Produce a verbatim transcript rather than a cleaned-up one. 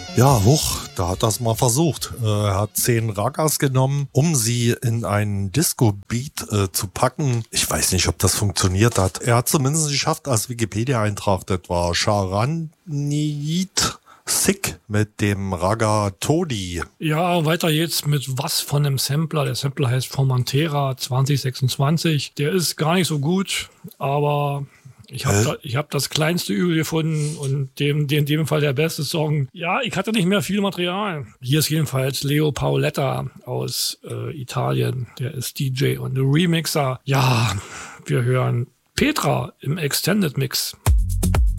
Ja, hoch, da hat das mal versucht. Er hat zehn Ragas genommen, um sie in einen Disco-Beat äh, zu packen. Ich weiß nicht, ob das funktioniert hat. Er hat zumindest geschafft, als Wikipedia-Eintrag, das war Charanit Sick mit dem Raga Todi. Ja, weiter jetzt mit was von einem Sampler. Der Sampler heißt Formentera zwanzig sechsundzwanzig. Der ist gar nicht so gut, aber ich habe da, ich hab das kleinste Übel gefunden und dem, dem, in dem Fall der beste Song. Ja, ich hatte nicht mehr viel Material. Hier ist jedenfalls Leo Paoletta aus äh, Italien. Der ist D J und Remixer. Ja, wir hören Petra im Extended Mix.